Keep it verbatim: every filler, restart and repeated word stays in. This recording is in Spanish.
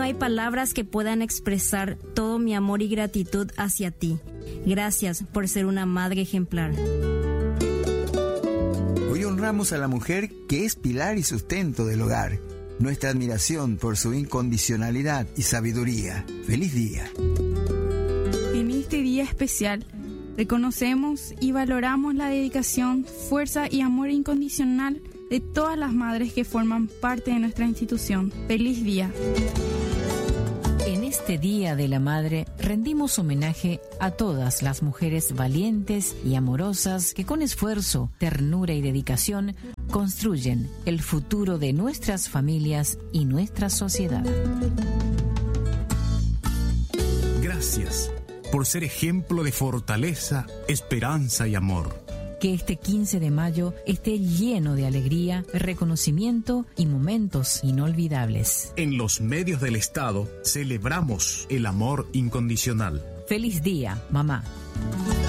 hay palabras que puedan expresar todo mi amor y gratitud hacia ti. Gracias por ser una madre ejemplar. Hoy honramos a la mujer que es pilar y sustento del hogar. Nuestra admiración por su incondicionalidad y sabiduría. ¡Feliz día! En este día especial, reconocemos y valoramos la dedicación, fuerza y amor incondicional de todas las madres que forman parte de nuestra institución. ¡Feliz día! En este Día de la Madre rendimos homenaje a todas las mujeres valientes y amorosas que con esfuerzo, ternura y dedicación construyen el futuro de nuestras familias y nuestra sociedad. Gracias por ser ejemplo de fortaleza, esperanza y amor. Que este quince de mayo esté lleno de alegría, reconocimiento y momentos inolvidables. En los medios del Estado celebramos el amor incondicional. ¡Feliz día, mamá!